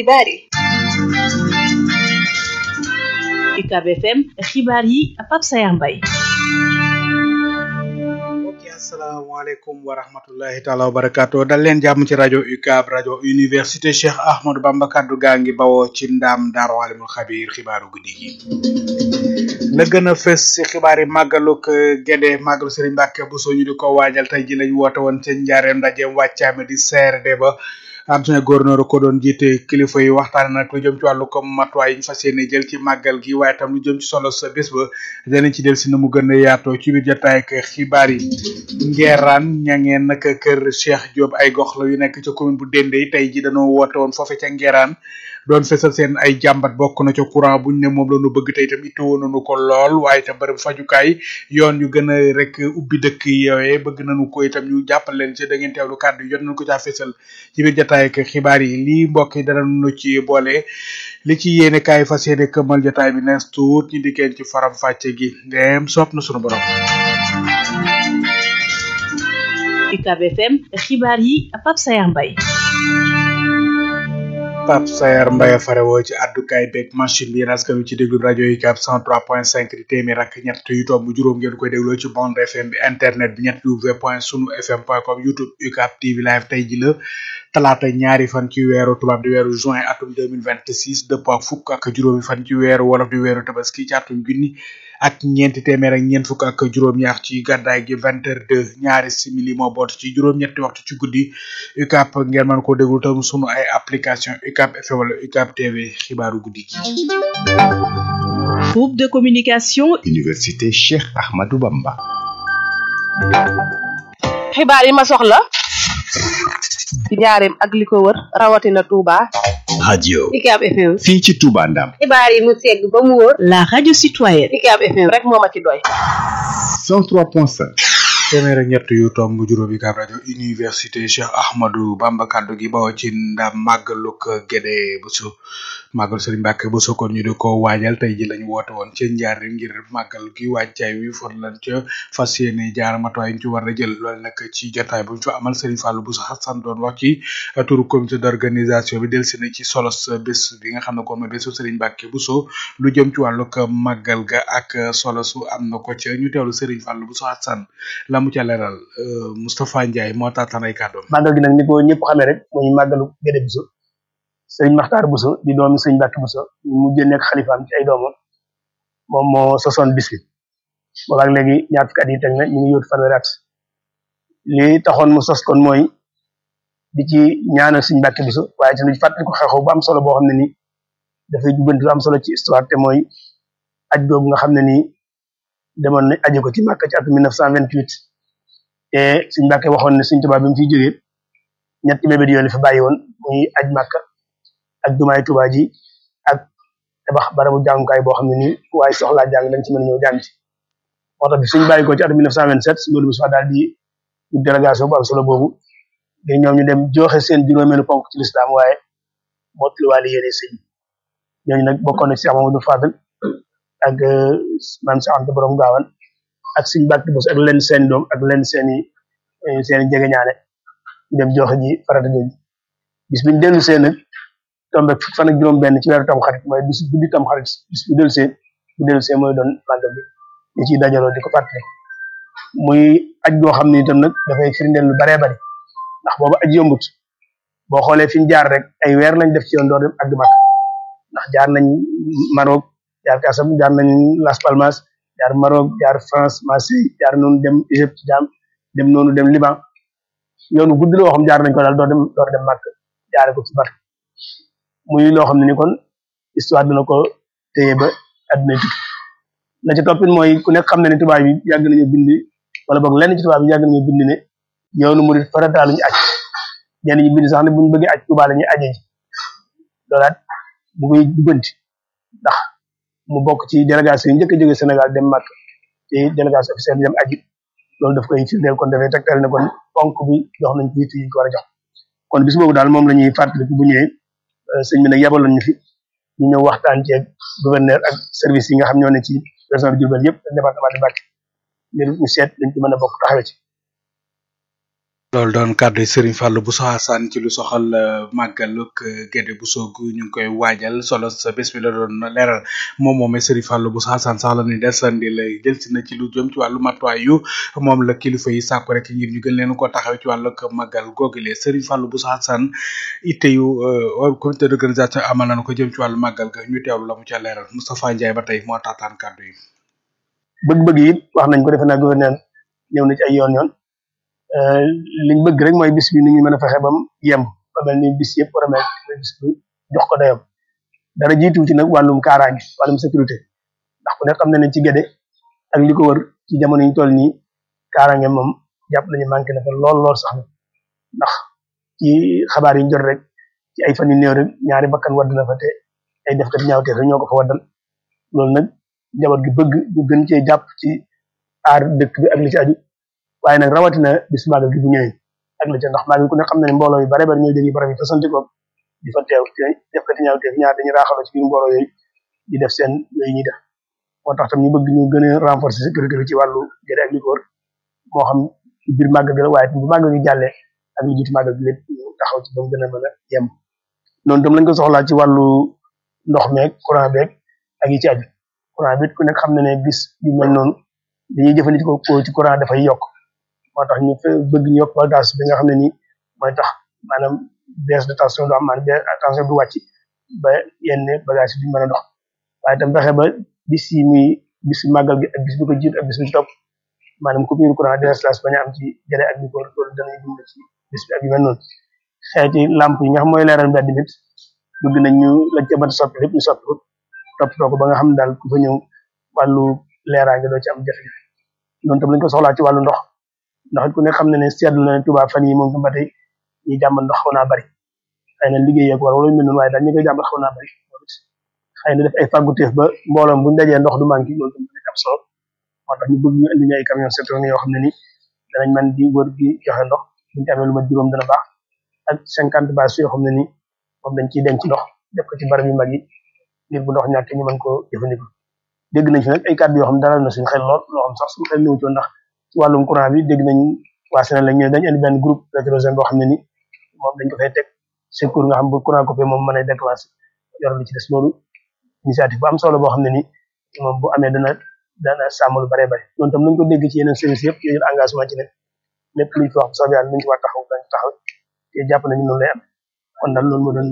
xibaar yi. UCAB FM xibaar yi Pape Sayar Mbaye. asalaamaaleykum wa rahmatullahi taala wa barakaatu dal leen jàmm ci rajo UCAB rajo université Cheikh Ahmadou Bamba kaddu gaa ngi bawoo ci ndaam Daaru Alimul Xabiir xibaaru guddi gi la gën a fës ci xibaar yi màggaluk Gédé màggalu Serigne Mbacke Bousso ñu di ko waajal tey ji lañ woote woon ca njaareem ndajeem wàccaame di CRD ba adjoint gouverneur ko doon jiite kilifa yi waxtaan nag lu jëm ci wàllu comme matuwaay yi ñu fas yéene jël ci màggal gi waaye tam lu jëm ci solo sa bés ba danañ ci del si na mu gën a yaatoo ci biir jotaay ak xibaar yi ngeeraan ña ngeen nag kër Cheikh Diop ay gox la yu nekk ca commune bu Dendey tey ji dañoo woote woon foofe ca ngeeraan doon fesal seen ay jàmbat bokk na ca courant buñ ne moom la ñu bëgg tey itam ittoo nañu ko lool waaye itam bërëb fajukaay yoon yu gën a rek ubbi dëkk yooyee bëgg nañu ko itam ñu jàppal leen ci da ngeen teewlu kàddu yi jot nañu ko caa fesal ci biir jotaay ak xibaar yi lii mbokk yi danañu ci boole li ci yéene kaay fas yéene këmmal jotaay bi nees tuut ñu dikkeen ci faram fàcce gi ndeem soob na sunu borom. UCAB FM xibaar yi Pape Sayar Mbaye. Pape Sayar Mbaye farewoo ci àddukaay beeg machine bi yéen askan wi ci déglu rajo UCAB 103.5 di téeméer ak ñett yu tomb juróom ngeen koy dégloo ci bande FM bi internet bi www.sunufm.com YouTube UCAB TV live tey ji la talaata ñaari fan ci weeru tubaab di weeru juin atum 2026 dëppoo fukk ak juróomi fan ci weeru wolof di weeru tabaski ci atum junni ak ñeenti téeméer ak ñeent fukk ak juróom-ñaar ci gàddaay gi 20h02 ñaari simili moo boot ci juróom-ñetti waxtu ci guddi UCAB ngeen mën koo déglu tam sunu ay application UCAB FM wala UCAB TV xibaaru guddi gi. Groupe de communication Université Cheikh Ahmadou Bamba. xibaar yi ma soxla ci njaareem ak li ko wër rawatina Touba. radio UCAB FM. fii ci Touba Ndam. xibaar yi mu segg ba mu wër. la radio citoyenne. UCAB FM rek moo ma ci doy. 103.5. téeméer ak ñett yu tomb juróom UCAB rajo université Cheikh Ahmadou Bamba kaddu gi bawoo ci ndam màggaluk Gédé Bousso màggal Serigne Mbacke Bousso kon ñu di ko waajal tey ji lañu woote woon ci njaareem ngir màggal gi wàccaay wi for lan ca fas yéene jaar matuwaay ñu ci war a jël loolu nag ci jotaay bu ñu fa amal Serigne Fallou Bousso Hassan doon wax ci turu comité d'organisation bi delsi na ci solos bés bi nga xam ne kon mooy bésu Serigne Mbacke Bousso lu jëm ci wàllug màggal ga ak solosu am na ko ca ñu teewlu Serigne Fallou Bousso Hassan la mu ca leeral Moustapha Ndiaye moo taataan ay kàddoom. màggal gi nag ni ko ñëpp xamee rek mooy màggalu Gédé Bousso sëriñ Maxtaar Bousso di doomi sëriñ Mbacke Bousso ñu mujjee nekk xalifaam ci ay doomam moom moo sosoon bis bi boobaag léegi ñaar fukki at yi teg na ñu ngi yóot fanweeri at li taxoon mu sos kon mooy di ci ñaanal sëriñ Mbacke Bousso waaye tamit fàttali ko xew-xew bu am solo boo xam ne nii dafay jubbanti lu am solo ci histoire te mooy aj googu nga xam ne nii demoon na aje ko ci Makka ci atum 1928 te sëriñ Mbacke waxoon ne sëriñ Tuubaa bi mu fiy jógee ñetti mébét yooyu la fi bàyyi woon muy aj Makka ak jumaay Tuubaa ji ak tabax barabu jàngukaay boo xam ne nii waaye soxlaa jàng dañ ci mën a ñëw jàng ci moo tax bi suñu bàyyi ko ci atum 1927 suñu loolu Moussa daal di délégation bu am solo boobu ngir ñoom ñu dem joxe seen juróomeelu ponk ci lislaam waaye mottaliwaale yéene sëñ ñooñu nag bokkoon na ci Amadou Fadel ak maam Cheikh Anta borom Gaawan ak suñu Mbacke Bousso ak leen seen doom ak leen seeni jegeñaale ñu dem joxe ji farata jooju bis biñu dellu see nag tombe fukki fan ak juróom benn ci weeru tam xarit mooy bis guddi tam xarit bis bu dellu see mooy doon màggal bi ñu ciy dajaloo di ko fàttali muy aj goo xam ne itam nag dafay firndeel lu baree bari ndax boobu aj yombut boo xoolee fi ñu jaar rek ay weer lañ def ci yoon door dem àgg Makka ndax jaar nañ Maroc jaar Kasam jaar nañ Las Palmas jaar Maroc jaar France Marseille jaar noonu dem Égypte dem noonu dem Liban yoonu guddi loo xam jaar nañ ko daal door dem Makka jaare ko ci Makka muy loo xam ne ni kon histoire dina ko téye ba àdduna tukki la ci toppin mooy ku nekk xam ne ni tubaab yi yàgg nañu bind wala boog lenn ci tubaab yi yàgg nañu bind ne yoonu murid farata luñu aj ñenn ñi bind sax ne buñu bëggee aj Tuubaa la ñuy aje ji loolaat bu koy jubbanti ndax mu bokk ci délégation yi njëkk a jóge Sénégal dem Makka ci délégation officielle dem aji loolu daf koy firndeel kon dafay tegtal ne kon ponk bi jox nañ ko yitte yi ko war a jox kon bis boobu daal moom la ñuy fàttaliku bu ñëwee sëñ bi nag yabaloon ñu fi ñu ñëw waxtaan ci ak gouverneur ak service yi nga xam ñoo ne ci région de Diourbel yëpp ak département de Mbacké ngir ñu seet dañ ci mën a bokk taxawe ci loolu doon kàddu Serigne Fallou Bousso Hassane ci lu soxal màggaluk Guédé Bousso gu ñu ngi koy waajal solo sa bés bi la doon leeral moom moomee Serigne Fallou Bousso Hassane sax la ni desandi la jël si na ci lu jëm ci wàllu matuwaay yu moom la kilifa yi sàkku rek ngir ñu gën leen ko taxaw ci wàllug màggal googile Serigne Fallou Bousso Hassane itte yu comité d'organisation amal nañu ko jëm ci wàllu màggal ga ñu teewlu la mu ca leeral Moustapha Ndiaye ba tey moo taataan kàddu yi. bëgg-bëgg yi wax nañ ko defe naa gouverneur ñëw na ci ay yoon liñ bëgg rek mooy bis bi ni ñu mën a fexe bam yem ba mel ni bis yëpp war a mel mooy bis bi jox ko dayoo dara jiitu ci nag wàllum kaaraange wàllum sécurité ndax ku nekk xam na ne ci Guédé ak li ko wër ci jamono yi ñu toll nii kaaraange moom jàpp nañu manqué na fa lool sax na ndax ci xabaar yi ñu jot rek ci ay fan yu néew rek ñaari bakkan wadd na fa te ay defkat ñaawteef rek ñoo ko fa waddal loolu nag njaboot gi bëgg ñu gën cee jàpp ci aar dëkk bi ak li ci aju waaye nag rawatina bis màggal gi bu ñëwee ak la ca ndax màggal ku ne xam na ne mbooloo yu bare bari ñooy jógee barab yi fa sant ko di fa teew te defkati ñaawteef ñaar dañuy raaxaloo ci biir mbooloo yooyu di def seen yooyu ñuy def moo tax tam ñu bëgg ñu gën a renforcer sécurité bi ci wàllu Guédé ak li ko wër moo xam ci biir màggal gi la waaye tam bu màggal gi jàllee ak lu jiitu màggal gi lépp ñu taxaw ci ba mu gën a mën a yem noonu tam lañ ko soxlaa ci wàllu ndox meeg courant beeg ak yi ci aju courant bi ku nekk xam na ne bis yu mel noonu dañuy jëfandikoo ko ci courant dafay yokk moo tax ñu bëgg ñu yokk bagage bi nga xam ne nii mooy tax maanaam baisse de tension du am maanaam tension du wàcc ba yenn bagage yi duñ mën a dox waaye tam fexe ba bis yi muy bis màggal gi ak bis bi ko jiit ak bis bi ci topp maanaam coupure courant délestage bañ a am ci Guédé ak li ko loolu danañ dimbali ci bis bi ak yu mel noonu xeeti lamp yi nga xam mooy leeral mbedd nit bëgg nañ ñu lañ ca mën a soppi lépp ñu soppi ko toppatoo ko ba nga xam ne daal ku fa ñëw wàllu leeraange doo ci am jafe-jafe noonu tam lañ ko soxlaa ci wàllu ndox ndax ku ne xam ne ne seetlu na ne Touba fan yi moom tam ba tey ñuy jàmbat ndox xaw naa bari xëy na liggéey ak war wala mel noonu waaye daal ñu koy jàmbat xaw naa bari xëy na def ay fàgguteef ba mbooloom buñ dajee ndox du manqué loolu tam dana am solo moo tax ñu bëgg ñu indi ñu ay camion citerne yoo xam ne ni danañ mën di wër di joxe ndox buñ ci amee lu ma juróom dana baax ak 50 bâches yoo xam ne ni moom dañ ciy denc ndox def ko ci barab yu mag yi ngir bu ndox ñàkk ñu mën koo jëfandikoo dégg nañ fi nag ay kàddu yoo xam ne dalal na suñu xel lool loo xam sax suñu xel ñëw ci ndax ci wàllum courant bi dégg nañ waa Sénégal lañ ñëw dañ indi benn groupe électrogène boo xam ne ni moom dañ ko fay teg secours nga xam bu courant coupé moom mën a déclenché yor lu ci des loolu initiative bu am solo boo xam ne ni moom bu amee dana sàmm lu bare bare loolu tam nañ ko dégg ci yeneen service yëpp yooyu engagement ci ne lépp luñ fi wax bu soobee yàlla luñ ci war taxaw dañ taxaw te jàpp nañu noonu lay am kon daal loolu moo doon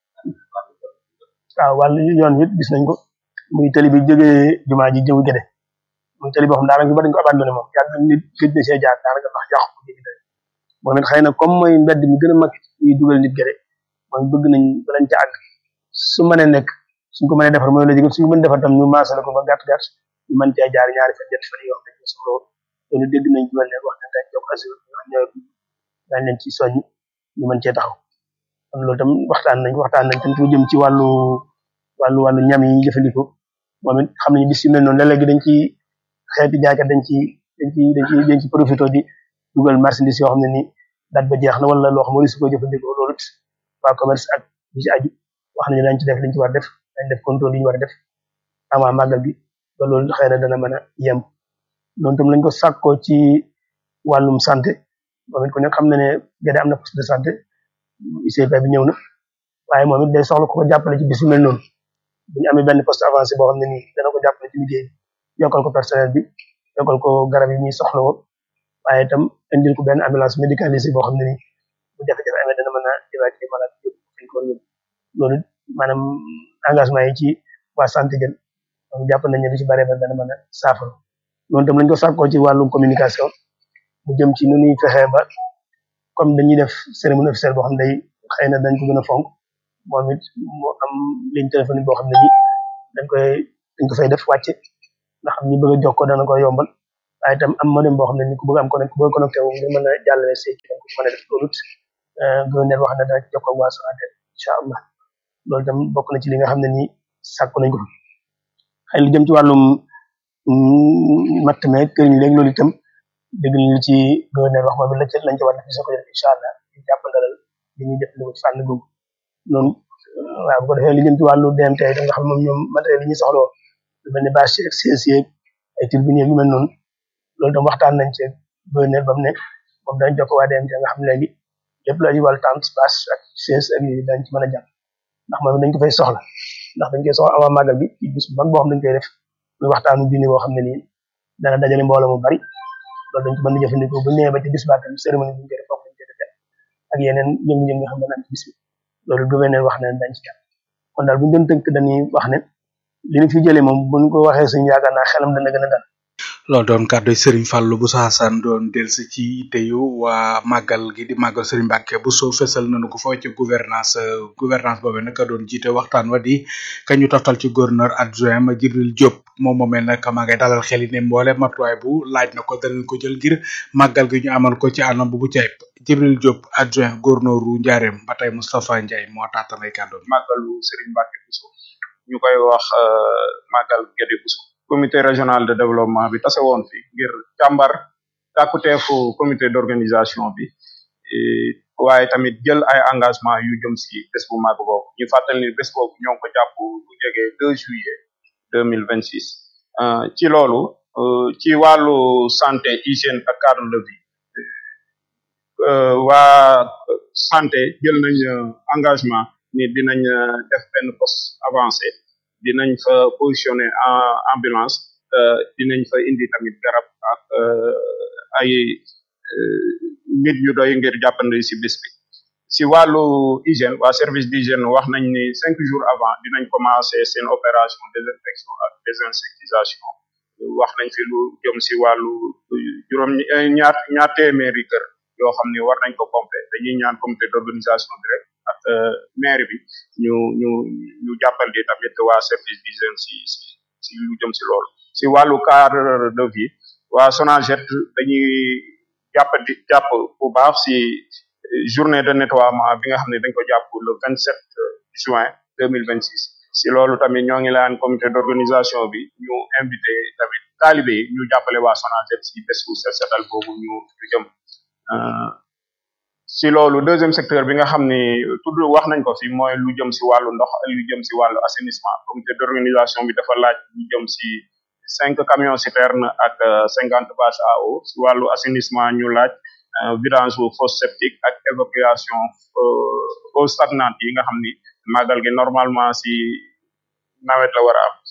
waaw wàllu yoon wi gis nañ ko muy tali bi jógee jumaa ji jëw Guédé muy tali boo xam daanaka ñu bari dañ ko abandonné moom yàgg nit gëj na see jaar daanaka ndax yàqu ko jéggi day moom it xëy na comme mooy mbedd mi gën a mag ñuy dugal nit Guédé mooy bëgg nañ balañ ca àgg su mënee nekk suñ ko mënee defar mooy la jóge suñ ko mën defar tam ñu maasale ko ba gàtt ñu mën cee jaar ñaari fan ñetti fan yoo xam ne soxla woon loolu dégg nañ ci mel ne wax dañ jokk asir nga xam ne dañ leen ci soññ ñu mën cee taxaw kon loolu tam waxtaan nañ tam ci jëm ci wàllu ñam yi ñu jëfandikoo moom it xam nañu bis yu mel noonu léeg-léegi dañ ci xeeti jaaykat dañ ci profité di dugal marchandise yoo xam ne nii date ba jeex na wala loo xam ne su ko jëfandikoo loolu it waa commerce ak ñi ci aju wax nañu dañ ci def liñ ci war def dañ def contrôle yi ñu war a def avant màggal bi ba loolu xëy na dana mën a yem noonu tam lañ ko sàkkoo ci wàllum santé moom it ku nekk xam na ne Guédé am na poste de santé ICP bi ñëw na waaye moom it day soxla ko jàppale ci bis yu mel noonu bu ñu amee benn poste avancé boo xam ne nii dana ko jàppale ci liggéey bi yokkal ko personnel bi yokkal ko garab yi ñuy soxla woon waaye itam indil ko benn ambulance médicalisée boo xam ne nii bu jafe-jafe amee dana mën a évacuer malade yëpp fiñ ko yóbbu loolu maanaam engagement yi ci waa santé jël donc jàpp nañ ne lu ci bare ba dana mën a saafara noonu tam lañ ko sàkkoo ci wàllum communication mu jëm ci nu ñuy fexee ba comme dañuy def cérémonie officielle boo xam ne day xëy na dañ ko gën a fonk moom it mu am ligne téléphonique boo xam ne ni dañ ko fay def wàcce nga xam ñu bëgg a jokkoo dana ko yombal waaye itam am modem boo xam ne ni ku bëgg am connecté wu nga mën a jàllale say ci dañ ko mën a def loolu gouverneur wax na dana ci jokkoo waa Sonatel incha allah loolu itam bokk na ci li nga xam ne ni sàkku nañ ko fa xëy lu jëm ci wàllum matt meeg kër ñu léegi loolu itam dégg nañ li ci gouverneur wax moom lañ ci war a def ko def incha allah di jàppandalal li ñuy def ci fànn googu noonu waaw bu ko defee li jëm ci wàllu DMT da nga xam moom ñoom matériel yi ñuy soxla woon lu mel ne bâche ak siège yeeg ay turbines yu mel noonu loolu tam waxtaan nañ ci gouverneur ba mu ne moom dañ jokk waa DMT nga xam ne léegi lépp la aju wàllu tente bâche ak chaise ak yi dañ ci mën a jàpp ndax moom dañ ko fay soxla ndax dañ koy soxla avant màggal bi ci bis bu mag boo xam dañ koy def muy waxtaanu diine boo xam ne nii dana dajale mbooloo mu bari loolu dañ ko mën di jëfandikoo bu ñëwee ba ci bis ba tam cérémonie bi ñu koy def foofu lañ koy defee ak yeneen yëngu-yëngu nga xam ne naan ci bis bi loolu gouverneur wax na dañ ci jàpp kon daal bu ñu doon tënk dañuy wax ne li ñu fi jëlee moom buñ ko waxee suñu yaakaar naa xelam dana gën a dal loolu doon kàddu Serigne Fallou Bousso Hassane doon delsi ci teyu waa màggal gi di màggal Serigne Mbacke Bousso fesal nañu ko foofu ci gouvernance boobu nag doon jiite waxtaan wa di ka ñu toftal ci gouverneur adjoint ma Djibril Diop moom moomee nag maa ngay dalal xel yi ne mboole matuwaay bu laaj na ko danañ ko jël ngir màggal gi ñu amal ko ci anam bu ci ayib Djibril Diop adjoint gouverneur ru Ndiarème ba tey Moustapha Ndiaye moo taatanay kàddu màggalu Serigne Mbacke Bousso ñu koy wax màggal Guédé Bousso comité régional de développement bi tase woon fi ngir càmbar tàkkuteefu comité d'organisation bi waaye tamit jël ay engagement yu jëm si bés bu màgg boobu ñu fàttali ni bés boobu ñoo ngi ko jàpp bu jege 2 juillet 2026 ci loolu ci wàllu santé hygiène ak cadre de vie waa santé jël nañ engagement ni dinañ def benn poste avancé dinañ fa positionner ambulance dinañ fa indi tamit garab ak ay nit ñu doy ngir jàppandi si bis bi si wàllu hygiène waa service d'hygiène wax nañ ni 5 jours avant dinañ commencer seen opération désinfection ak désinsectisation wax nañ fi lu jëm si wàllu juróom ñaar téeméeri kër yoo xam ne war nañ ko pomper dañuy ñaan comité d'organisation bi rek ak maire bi ñu jàppandi tamit waa service d'hygiène si lu jëm si loolu si wàllu cadre de vie waa SONAGED dañuy jàpp bu baax si journée de nettoiement bi nga xam ne dañ ko jàpp le 27 juin 2026 si loolu tamit ñoo ngi laan comité d'organisation bi ñu invité tamit talibé yi ñu jàppale waa SONAGED si bésu set setal boobu ñu jëm si loolu deuxième secteur bi nga xam ni tudd wax nañ ko fi mooy lu jëm si wàllu ndox ak lu jëm si wàllu assainissement comité d'organisation bi dafa laaj lu jëm si 5 camions citernes ak 50 bâches à eau si wàllu assainissement ñu laaj vidange fosse septique ak évacuation eau stagnante yi nga xam ni màggal gi normalement si nawet la war a am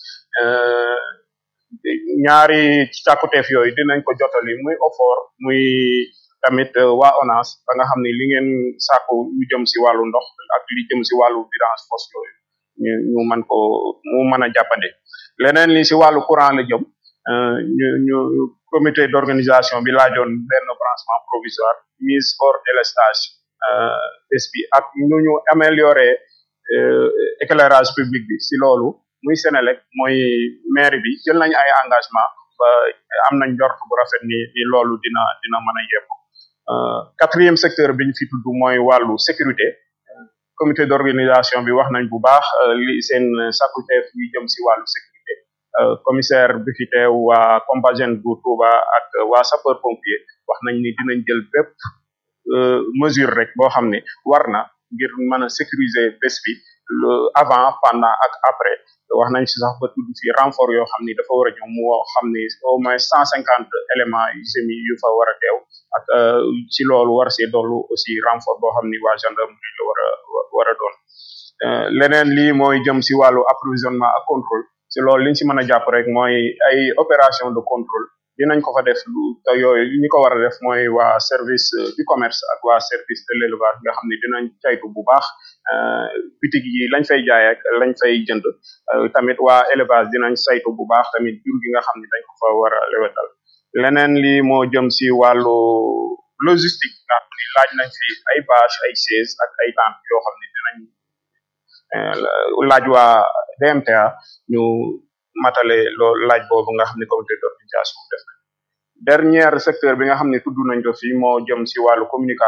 ñaari càkkuteef yooyu dinañ ko jotali muy OFOR muy tamit waa ONAS ba nga xam ne li ngeen sàkku lu jëm si wàllu ndox ak li jëm si wàllu vidange fosse yooyu ñu mën ko mu mën a jàppande leneen li si wàllu courant la jëm ñu comité d'organisation bi laajoon benn branchement provisoire mise hors délestage bés bi ak ñu améliorer éclairage public bi si loolu muy Sénélec mooy maire bi jël nañ ay engagement ba am nañ njort bu rafet ni loolu dina mën a yemb quatrième secteur bi ñu fi tudd mooy wàllu sécurité comité d'organisation bi wax nañ bu baax li seen sakkuteef yi jëm si wàllu sécurité commissaire bi fi teew waa Compagnie bu Touba ak waa sapeur pompier wax nañ ni dinañ jël bépp mesure rek boo xam ne war na ngir mën a sécuriser bés bi avant pendant ak après wax nañ si sax ba tudd fi renfort yoo xam ni dafa war a ñëw mu xam ni au moins 150 éléments yu semi yu fa war a teew ak ci loolu war see dollu aussi renfort boo xam ni waa gendarmerie la war a doon leneen lii mooy jëm si wàllu approvisionnement ak contrôle si loolu liñ si mën a jàpp rek mooy ay opération de contrôle dinañ ko fa def te yooyu ñi ko war a def mooy waa service du commerce ak waa service de l'élevage nga xam ne dinañ caytu bu baax bitig yi lañ fay jaay ak lañ fay jënd tamit waa élevage dinañ saytu bu baax tamit jur gi nga xam ne dañ ko fa war a lewetal leneen li moo jëm si wàllu logistique nga xam ni laaj nañ fi ay bâche ay chaise ak ay tentes yoo xam ne dinañ laaj waa DMTA ñu matale loolu laaj boobu nga xam ne comité d'organisation def dernier secteur bi nga xam ne tudd nañ ko fi moo jëm si wàllu communication